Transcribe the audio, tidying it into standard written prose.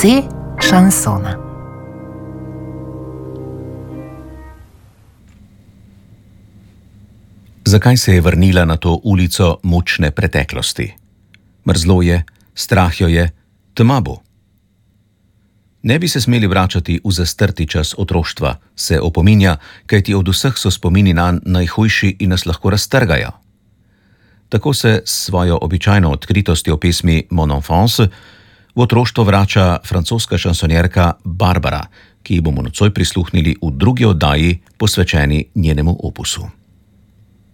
srce šansona. Zakaj se je vrnila na to ulico mučne preteklosti? Mrzlo je, strah jo je, tema bo. Ne bi se smeli vračati v zastrti čas otroštva, se opominja, kajti od vseh so spomini nanj najhujši in nas lahko raztrgajo. Tako se s svojo običajno odkritostjo pesmi Mon enfance v otroštvo vrača francoska šansonjerka Barbara, ki ji bomo nocoj prisluhnili v drugi oddaji posvečeni njenemu opusu.